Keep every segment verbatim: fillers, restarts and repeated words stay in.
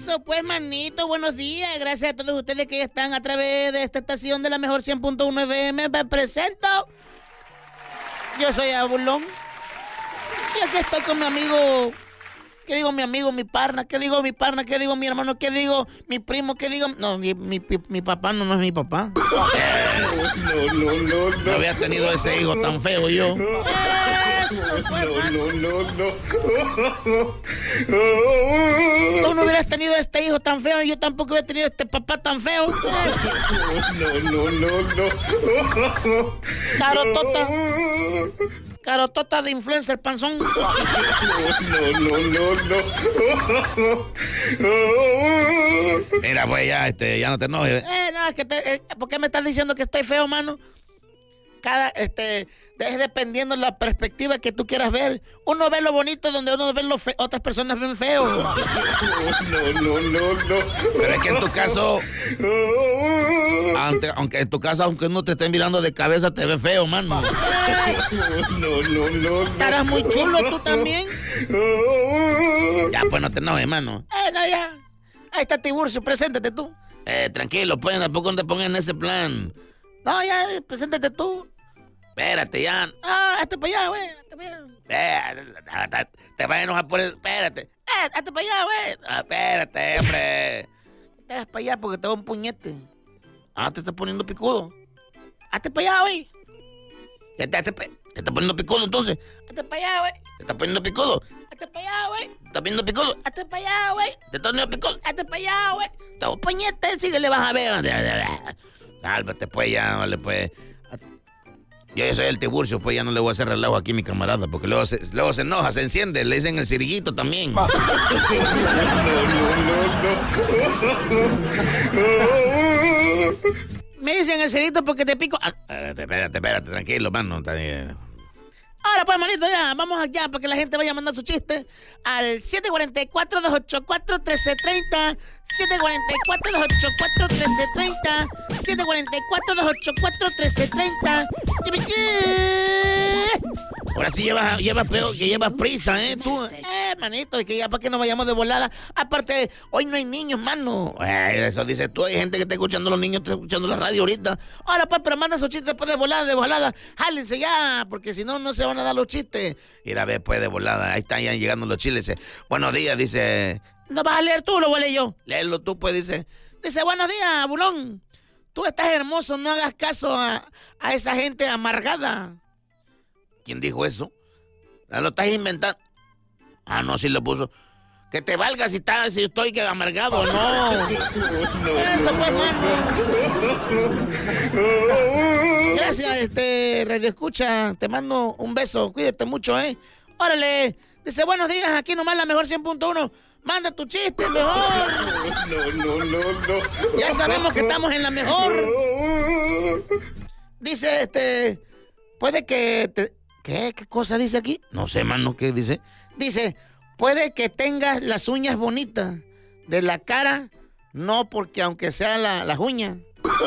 Eso, pues, manito, buenos días. Gracias a todos ustedes que ya están a través de esta estación de la mejor cien punto uno F M. Me presento. Yo soy Abulón. Y aquí estoy con mi amigo. ¿Qué digo mi amigo, mi parna? ¿Qué digo mi parna? ¿Qué digo mi hermano? ¿Qué digo mi primo? ¿Qué digo? No, mi, mi, mi papá no, no es mi papá. No, no, no, no. No había tenido ese hijo tan feo yo. Eso, pues, No, no, no, no. Tú no hubieras tenido este hijo tan feo y yo tampoco hubiera tenido este papá tan feo. No, no, no, no. Carotota. Carotota de influencer panzón. No, no, no, no. Mira, pues ya, este, ya no te enojes. Eh, no, es que te, eh, ¿por qué me estás diciendo que estoy feo, mano? Cada, este, es dependiendo de la perspectiva que tú quieras ver. Uno ve lo bonito donde uno ve lo feo, otras personas ven feo. No, no, no, no. Pero es que en tu caso, aunque, aunque en tu caso, aunque uno te esté mirando de cabeza, te ve feo, mano. No, no, no. Estarás muy chulo tú también. Ya, pues no te enojes, mano. Eh, no, ya. Ahí está Tiburcio, preséntate tú. Eh, tranquilo, pues, tampoco te pongas en ese plan. No, ya, preséntate tú. Espérate, ya. Ah, hazte para allá, güey. Hazte para allá. Eh, te vas a enojar por eso. Espérate. Eh, hazte para allá, güey. Ah, espérate, hombre. Te vas para allá porque te doy un puñete. Ah, te estás poniendo picudo. Hazte para allá, güey. ¿Te, te, te, te estás poniendo picudo entonces? Hazte para allá, güey. ¿Te estás poniendo picudo? Hazte para allá, güey. ¿Te estás poniendo picudo? Hazte para allá, güey. ¿Te estás poniendo picudo? Hazte para allá, güey. Te voy a puñete, sí que le vas a ver. Álvate, pues ya, vale, pues. Yo soy el Tiburcio, pues ya no le voy a hacer relajo aquí a mi camarada, porque luego se, luego se enoja, se enciende, le dicen el ciriguito también. No, no, no, no. Me dicen el cerito porque te pico. Ah, Espérate, espérate, espérate, tranquilo, mano. Está bien. ahora pues, manito, ya, vamos allá para que la gente vaya a mandar su chiste al siete cuatro cuatro, dos ocho cuatro, uno tres tres cero, siete cuatro cuatro, dos ocho cuatro, uno tres tres cero, siete cuatro cuatro, dos ocho cuatro, uno tres tres cero. Ahora sí llevas, llevas, pero que llevas prisa, ¿eh? Tú. Eh, manito, es que ya para que nos vayamos de volada. Aparte, hoy no hay niños, mano. Eh, eso dices tú, hay gente que está escuchando a los niños, está escuchando la radio ahorita. Ahora pues, pero manda sus chistes después de volada, de volada. Jálense ya, porque si no, no se van a dar los chistes. Ir a ver, pues, de volada. Ahí están ya llegando los chiles. Dice, buenos días, dice. ¿No vas a leer tú o lo voy a leer yo? Léelo tú, pues, dice. Dice, buenos días, Bulón. Tú estás hermoso, no hagas caso a, a esa gente amargada. ¿Quién dijo eso? ¿Ya lo estás inventando? Ah, no, sí lo puso. Que te valga si, está, si estoy que amargado, no. Eso pues, mano. Gracias, este, Radio Escucha. Te mando un beso. Cuídate mucho, ¿eh? Órale. Dice, buenos días, aquí nomás la mejor cien punto uno. Manda tu chiste, mejor. No, no, no, no. Ya sabemos que estamos en la mejor. Dice, este, puede que te... ¿Qué? ¿Qué cosa dice aquí? No sé, mano, ¿qué dice? Dice, puede que tengas las uñas bonitas de la cara, no porque aunque sean la, las uñas.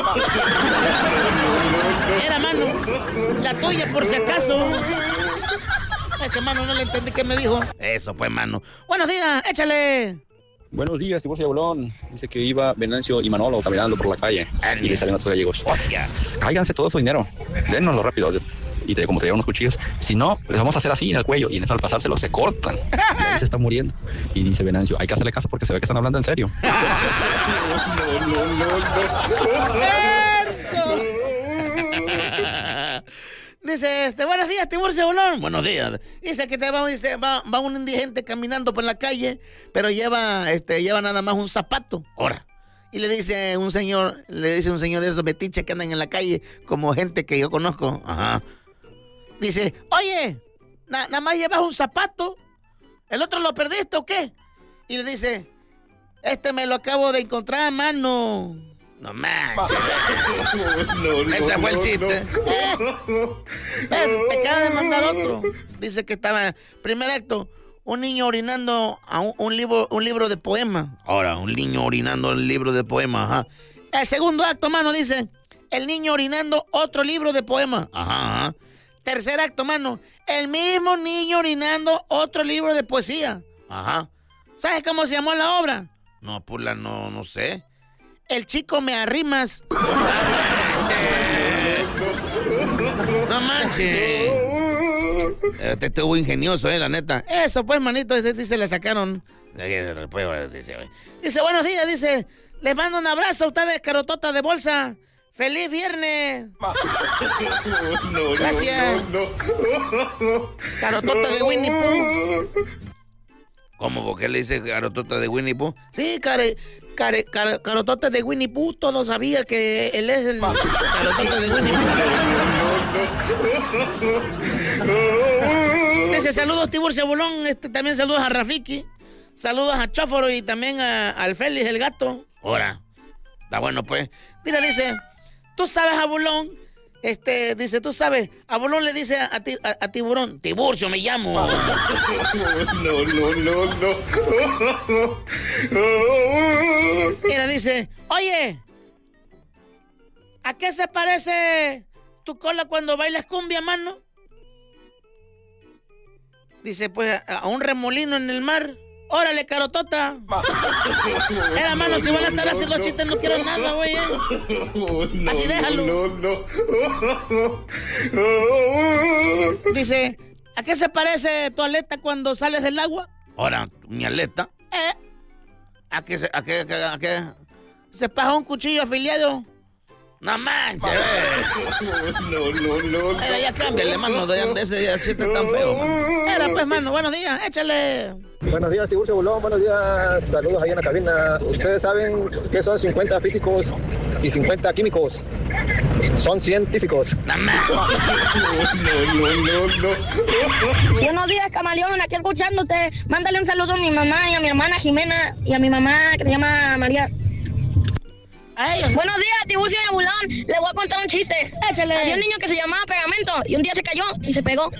Era, mano, la tuya por si acaso. Es que, mano, no le entendí qué me dijo. Eso, pues, mano. Buenos días, échale. Buenos días, Tiburcio y Abulón. Dice que iba Venancio y Manolo caminando por la calle. Y le salen otros gallegos. Cáiganse todo su dinero. Dénoslo rápido. Y te, como traían unos cuchillos. Si no, les vamos a hacer así en el cuello. Y en eso al pasárselo se cortan. Y ahí se está muriendo. Y dice Venancio, hay que hacerle caso porque se ve que están hablando en serio. No, no, no, no. Dice, este, buenos días, Tiburcio Bolón. Buenos días. Dice que te va, dice, va, va un indigente caminando por la calle, pero lleva, este, lleva nada más un zapato. Ahora. Y le dice un señor, le dice un señor de esos metiches que andan en la calle, como gente que yo conozco. Ajá. Dice, oye, na, nada más llevas un zapato. ¿El otro lo perdiste o qué? Y le dice, este me lo acabo de encontrar, mano. No manches. No, no, Ese fue el no, chiste. no. Eh, te acaba de mandar otro. Dice que estaba, primer acto, un niño orinando a un, un libro un libro de poemas. Ahora, un niño orinando el libro de poemas, ajá. El segundo acto, mano, dice, el niño orinando otro libro de poemas. Ajá, ajá. Tercer acto, mano, el mismo niño orinando otro libro de poesía. Ajá. ¿Sabes cómo se llamó la obra? No, Pula, no, no sé. El chico me arrimas. No manches. Este estuvo ingenioso, eh, la neta. Eso pues, manito, este sí se le sacaron. Dice, Dice, buenos días, dice. Les mando un abrazo a ustedes, carotota de bolsa. ¡Feliz viernes! No, Gracias. No, no, no. Carotota de Winnie Pooh. ¿Cómo? ¿Por qué le dice carotota de Winnie Pooh? Sí, care, care, care, carotota de Winnie Pooh. Todos sabían que él es el carotota de Winnie Pooh. Dice, saludos, Tiburcio Bolón. Este, también saludos a Rafiki. Saludos a Chóforo y también a, al Félix, el gato. Ahora, está bueno, pues. Mira, dice, tú sabes, Abulón, este, dice, tú sabes, Abulón le dice a, a, ti, a, a Tiburón, Tiburcio me llamo. No, no, no, no. Mira, dice, oye, ¿a qué se parece tu cola cuando bailas cumbia, mano? Dice, pues, a, a un remolino en el mar. ¡Órale, carotota! Era, mano, si van a estar haciendo chistes, no quiero nada, güey. No, Así déjalo. No, no, no. Dice, ¿a qué se parece tu aleta cuando sales del agua? Ahora, mi aleta. ¿Eh? ¿A qué? se- ¿A qué? ¿A qué? ¿A qué? Se paja un cuchillo afiliado. No manches, eh. No, no, no. Era, ya cámbiale, mano, de, de ese chiste tan feo, mano. Era, pues, mano, buenos días, échale. Buenos días, Tiburcio Bolón. Buenos días. Saludos ahí en la cabina. Ustedes saben que son cincuenta físicos y cincuenta químicos. Son científicos. No manches. No, no, no, no. Buenos días, camaleón, aquí escuchándote. Mándale un saludo a mi mamá y a mi hermana Jimena y a mi mamá que se llama María. A ellos. Buenos días, Tiburcio y Abulón. Les voy a contar un chiste. Échale. Había un niño que se llamaba Pegamento y un día se cayó y se pegó.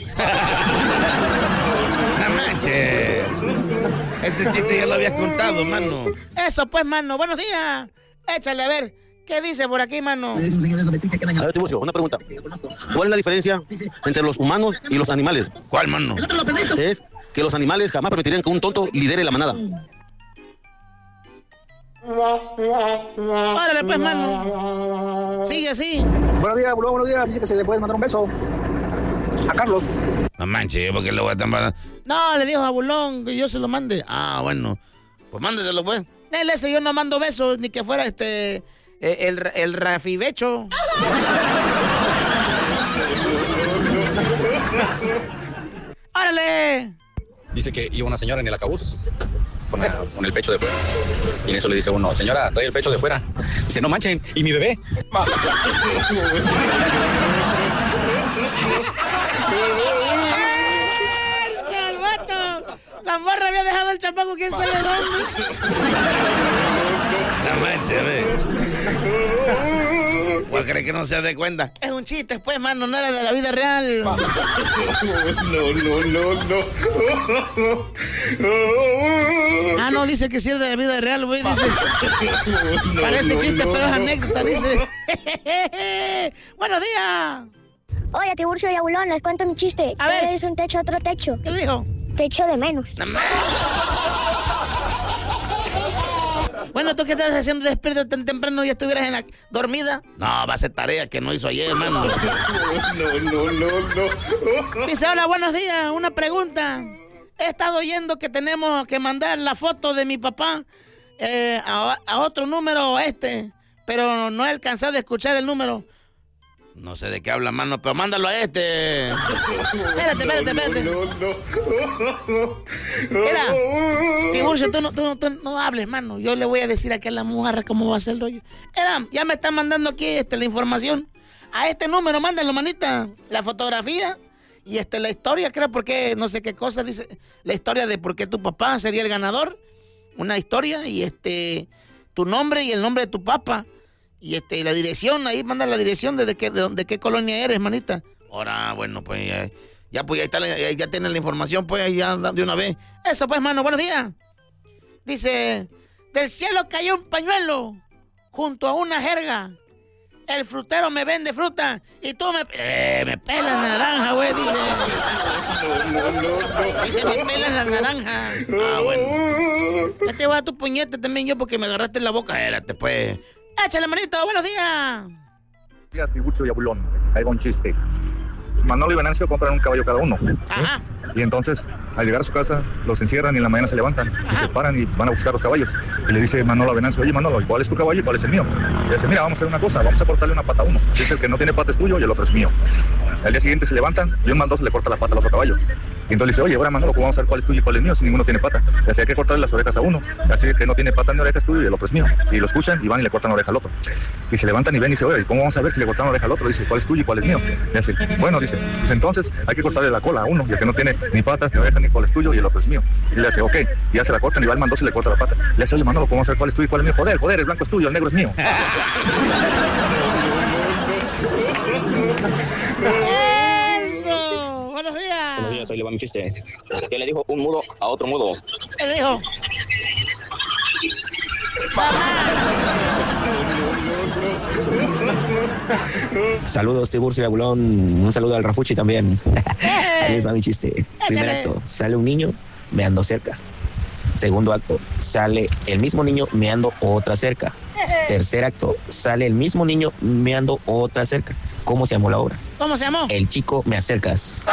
No manches. Ese chiste ya lo habías contado, mano. Eso, pues, mano, buenos días. Échale, a ver, ¿qué dice por aquí, mano? A ver, Tiburcio, una pregunta. ¿Cuál es la diferencia entre los humanos y los animales? ¿Cuál, mano? Es que los animales jamás permitirían que un tonto lidere la manada. Órale, pues, mano. Sigue así. Buenos días, Bolón. Buenos días. Dice que se le puede mandar un beso a Carlos. No manches, ¿por qué le voy a estar... No, le dijo a Bulón que yo se lo mande. Ah, bueno. Pues mándeselo, pues. Él ese, yo no mando besos, ni que fuera este, eh, el, el Rafibecho. ¡Órale! Dice que iba una señora en el acabús con, la- con el pecho de fuera. Y en eso le dice uno, señora, trae el pecho de fuera. Dice, no manchen, ¿y mi bebé? ¡El vato! La morra había dejado el chamaco, quién sabe dónde. No manches, ve. ¿Cuál cree que no se dé cuenta? Es un chiste, pues, mano, no era de la vida real. No, no, no, no. Ah, no, dice que sí es de la vida real, güey, dice. No, Parece no, chiste, no, pero es no. anécdota, dice. ¡Buenos días! Oye, Tiburcio y Abulón, les cuento mi chiste. A ver. Es un techo, otro techo. ¿Qué le dijo? Techo de menos. No manches. Bueno, ¿tú qué estás haciendo despierto tan temprano? ¿Ya estuvieras en la dormida? No, va a ser tarea que no hizo ayer, hermano. No, no, no, no. Dice, hola, buenos días, una pregunta. He estado oyendo que tenemos que mandar la foto de mi papá eh, a, a otro número este, pero no he alcanzado a escuchar el número. No sé de qué habla, mano, pero mándalo a este. Espérate, espérate, espérate. No, no, no. Mira, Tiburcio, tú no, tú, no, tú no hables, mano. Yo le voy a decir aquí a la mujer cómo va a ser el rollo. Mira, ya me están mandando aquí este, la información. A este número, mándalo, manita. La fotografía y este, la historia, creo, porque no sé qué cosa dice. La historia de por qué tu papá sería el ganador. Una historia y este, tu nombre y el nombre de tu papá. Y este, la dirección, ahí manda la dirección de, de, qué, de, de qué colonia eres, manita. Ahora, bueno, pues ya, ya, pues, ya, está, la- ya, ya tienen la información, pues ya de una vez. Eso pues, mano, buenos días. Dice, del cielo cayó un pañuelo junto a una jerga. El frutero me vende fruta y tú me... Eh, me pelas la naranja, güey, dice. No, no, no, no. Dice, me pelas la naranja. Ah, bueno. Ya te va a tu puñete también yo porque me agarraste en la boca. Espérate, pues. Échale, manito, buenos días. Buenos días, Tiburcio y Abulón. Ahí va un chiste. Manolo y Venancio compran un caballo cada uno. Ajá. Y entonces, al llegar a su casa, los encierran y en la mañana se levantan. Y se paran y van a buscar los caballos. Y le dice Manolo a Venancio, oye Manolo, ¿cuál es tu caballo y cuál es el mío? Y le dice, mira, vamos a hacer una cosa, vamos a cortarle una pata a uno. Dice, el que no tiene pata es tuyo y el otro es mío. Al día siguiente se levantan y un mandoso le corta la pata al otro caballo. Y entonces le dice, oye, ahora Manolo, ¿cómo vamos a ver cuál es tuyo y cuál es mío si ninguno tiene pata? Y así hay que cortarle las orejas a uno. Así que no tiene pata ni oreja es tuyo y el otro es mío. Y lo escuchan y van y le cortan la oreja al otro. Y se levantan y ven y dice, oye, ¿cómo vamos a ver si le cortan la oreja al otro? Dice, ¿cuál es tuyo y cuál es mío? Y dice, bueno, dice, pues entonces hay que cortarle la cola a uno, y el que no tiene ni patas, ni orejas, ni cuál es tuyo y el otro es mío. Y le dice, ok, y ya se la cortan y va el mandoso y le corta la pata. Le dice, oye Manolo, ¿cómo vamos a ver cuál es tuyo y cuál es mío? Joder, joder, el blanco es tuyo, el negro es mío. Buenos días. Buenos días, ahí le va mi chiste. ¿Qué le dijo un mudo a otro mudo? ¿Qué le dijo? Saludos, Tiburcio y Abulón. Un saludo al Rafuchi también. Ahí les va mi chiste. Primer acto, sale un niño meando cerca. Segundo acto, sale el mismo niño meando otra cerca. Tercer acto, sale el mismo niño meando otra cerca. ¿Cómo se llamó la obra? ¿Cómo se llamó? El chico me acercas.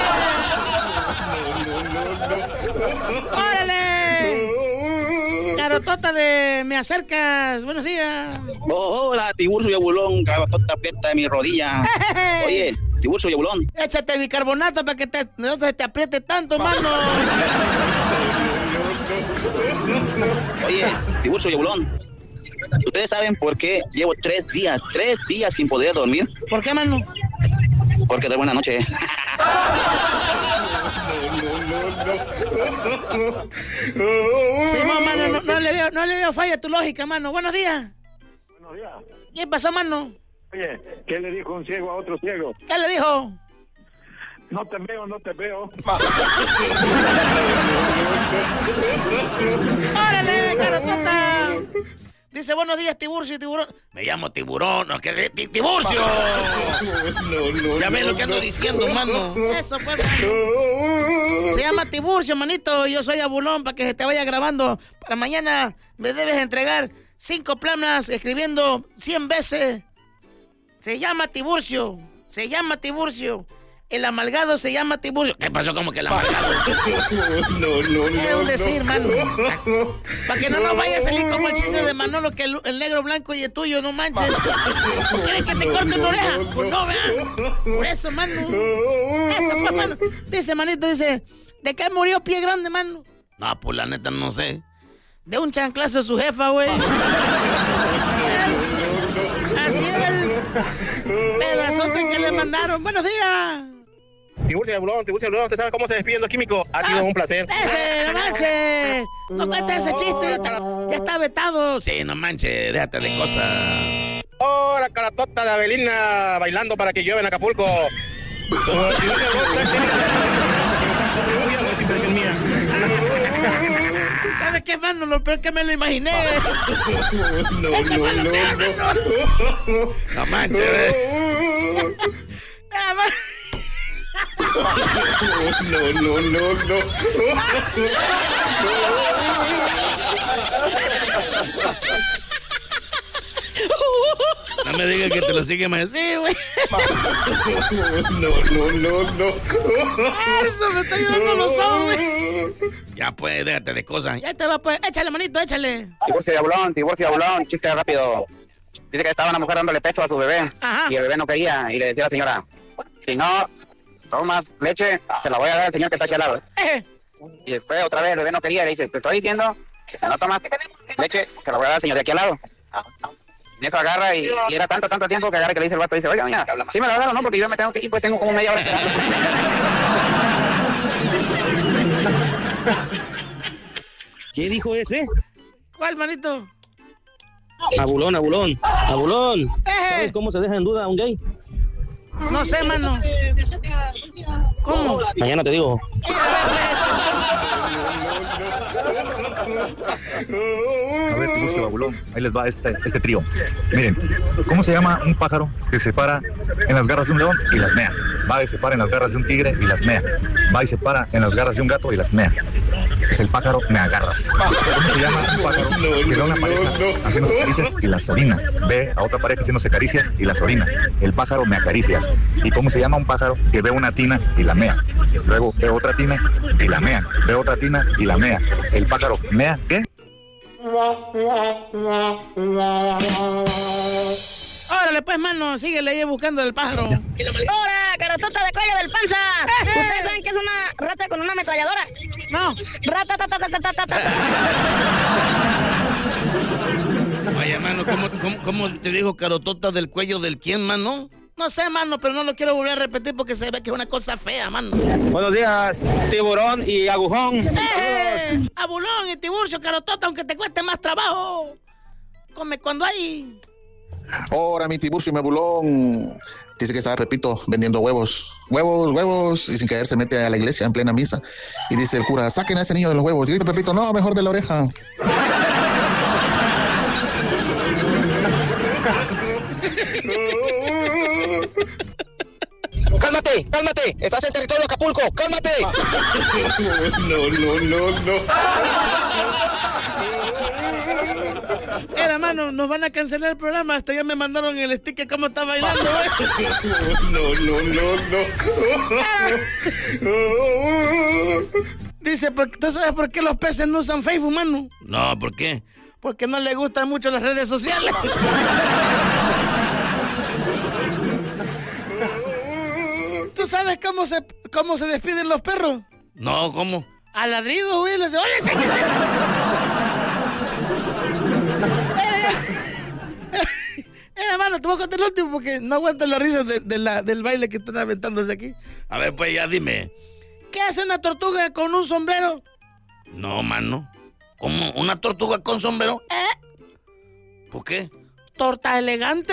¡Órale! Carotota de me acercas. Buenos días. Oh, hola, Tiburcio y Abulón. Carotota aprieta de mi rodilla. Oye, Tiburcio y Abulón. Échate bicarbonato para que te, no te apriete tanto, mano. Oye, Tiburcio y Abulón. ¿Ustedes saben por qué llevo tres días, tres días sin poder dormir? ¿Por qué, mano? Porque de buena noche. Sí, no, mano, no, no le veo, no le veo falla a tu lógica, mano. Buenos días. Buenos días. ¿Qué pasó, mano? Oye, ¿qué le dijo un ciego a otro ciego? ¿Qué le dijo? No te veo, no te veo. ¡Órale, carotota! Dice, buenos días, Tiburcio y Tiburón. Me llamo Tiburón, no, que Tiburcio. No, no, ya ves no, lo que ando no. diciendo, mano. Eso, pues, mano. Se llama Tiburcio, manito. Yo soy Abulón, para que se te vaya grabando. Para mañana me debes entregar cinco planas escribiendo cien veces. Se llama Tiburcio. Se llama Tiburcio. El amalgado se llama Tiburcio. ¿Qué pasó? Como que el amalgado. No, no, no. Es un decir, no. mano. Para que no nos vaya a salir como el chiste de Manolo, que el, el negro blanco y el tuyo, no manches. ¿Quieres que te corte una oreja? Pues no, vean. Por eso, mano. Eso, pues, mano. Dice, manito, dice, ¿de qué murió Pie Grande, mano? No, pues la neta no sé. De un chanclazo de su jefa, güey. Así es el pedazote que le mandaron. Buenos días. Tiburcio y Abulón, Tiburcio y Abulón, ¿usted sabe cómo se despiden los químicos? Ha sido un placer. ¡Ese, no manches! No cuentes ese chiste, ya está, ya está vetado. Sí, no manches, déjate de cosas. Oh, la caratota de Avelina bailando para que llueva en Acapulco. Oh, Tiburcio y Abulón, ¿sabes qué? No es impresión mía. ¿Sabes qué, mano? Lo peor que me lo imaginé. No, Ese no, fue lo no, peor, no. mano. No manches, eh. Ah, man. No, no, no, no. No me digas que te lo sigue más. Sí, güey. No, no, no, no. Eso me está ayudando los ojos, güey. Ya pues, déjate de cosas. Ya te va, pues. Échale, manito, échale. Tiburcio y Abulón, Tiburcio y Abulón, chiste rápido. Dice que estaba una mujer dándole pecho a su bebé. Ajá. Y el bebé no quería. Y le decía a la señora, si no tomas leche, se la voy a dar al señor que está aquí al lado. Eh. Y después otra vez el bebé no quería. Y le dice, te estoy diciendo que si no tomas leche, se la voy a dar al señor de aquí al lado. Y eso agarra y, y era tanto, tanto tiempo que agarra que le dice el vato y dice, oiga, mira, ¿sí me la dar o no? Porque yo me tengo que ir, pues tengo como media hora esperando. ¿Qué dijo ese? ¿Cuál, manito? Abulón, Abulón, Abulón. Eh. ¿Sabes cómo se deja en duda a un gay? No sé, mano. ¿Cómo? Mañana te digo. A ver, Tiburcio y Abulón, ahí les va este, este trío. Miren, ¿cómo se llama un pájaro que se para en las garras de un león y las mea? Va y se para en las garras de un tigre y las mea. Va y se para en las garras de un gato y las mea. Es el pájaro me agarras. ¿Cómo se llama un pájaro que ve a una pareja haciéndose caricias y las orina? Ve a otra pareja haciéndose caricias y las orina. El pájaro me acaricias. ¿Y cómo se llama un pájaro que ve una tina y la mea? Luego ve otra tina y la mea. Ve otra tina y la mea. El pájaro mea, ¿qué? Órale, pues, mano, síguele ahí buscando el pájaro. ¡Hora, carotota de cuello del panza! ¿Ustedes saben que es una rata con una ametralladora? No. Rata, ta, ta, ta, ta, ta, ta, ta. Oye, mano, ¿cómo, cómo, cómo te dijo carotota del cuello del quién, mano? No sé, mano, pero no lo quiero volver a repetir porque se ve que es una cosa fea, mano. Buenos días, tiburón y agujón. ¡Eh! Abulón y tiburcio, carotota, aunque te cueste más trabajo. Come cuando hay. Ahora mi tiburcio y mi abulón. Dice que estaba Pepito vendiendo huevos. Huevos, huevos. Y sin caer se mete a la iglesia en plena misa. Y dice el cura, saquen a ese niño de los huevos. Y grita Pepito, no, mejor de la oreja. ¡Cálmate! ¡Cálmate! ¡Estás en territorio de Acapulco! ¡Cálmate! No, no, no, no. Era, mano, nos van a cancelar el programa. Hasta ya me mandaron el sticker cómo está bailando, güey. No, no, no, no. Dice, ¿tú sabes por qué los peces no usan Facebook, mano? No, ¿por qué? Porque no les gustan mucho las redes sociales. ¿Tú sabes cómo se, cómo se despiden los perros? No, ¿cómo? A ladridos, güey. Les digo, ¡ole, se Eh, hermano, te voy a contar el último porque no aguanto la risa de, de la, del baile que están aventándose aquí. A ver, pues ya dime. ¿Qué hace una tortuga con un sombrero? No, mano. ¿Cómo? ¿Una tortuga con sombrero? ¿Eh? ¿Por qué? Torta elegante.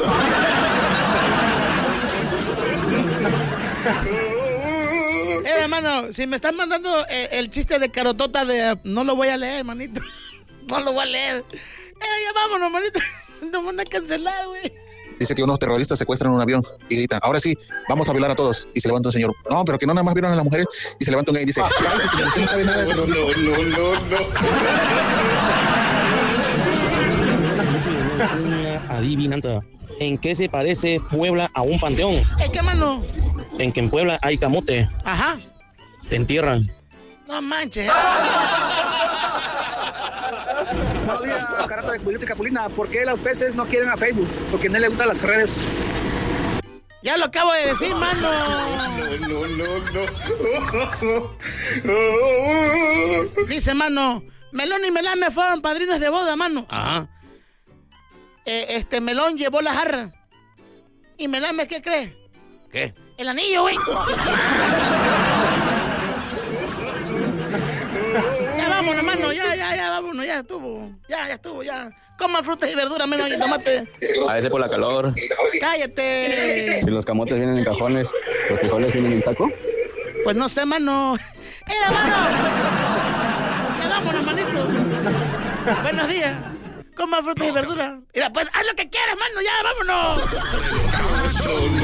Eh, hermano, si me están mandando eh, el chiste de carotota de... No lo voy a leer, manito. No lo voy a leer. Eh, ya vámonos, manito. Nos van a cancelar, güey. Dice que unos terroristas secuestran un avión y grita, ahora sí, vamos a violar a todos. Y se levanta un señor, no, pero que no nada más violan a las mujeres. Y se levanta un gay y dice, cállese, señor, usted no sabe nada de terrorismo. No, no, no, no. Una adivinanza. ¿En qué se parece Puebla a un panteón? ¿En qué, mano? En que en Puebla hay camote. Ajá. Te entierran. No manches. Buenos días, carata de Cuyuta y Capulina. ¿Por qué los peces no quieren a Facebook? Porque no les gustan las redes. Ya lo acabo de decir, mano. No, no, no, no. Dice, mano, Melón y Melame fueron padrinos de boda, mano. Ajá. Eh, este Melón llevó la jarra. ¿Y Melame qué cree? ¿Qué? El anillo, güey. Ya vámonos, mano, ya, ya, ya, vámonos, ya estuvo. Ya, ya estuvo, ya. Coma frutas y verduras, menos y tomate. A veces por la calor. ¡Cállate! Si los camotes vienen en cajones, ¿los frijoles vienen en saco? Pues no sé, mano. ¡Eh, mano! Ya vámonos, manito. Buenos días. Coma frutas y verduras. Mira, pues haz lo que quieras, mano, ya, vámonos.